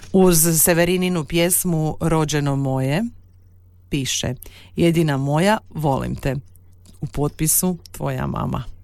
Uz Severininu pjesmu Rođeno moje piše: jedina moja, volim te. U potpisu tvoja mama.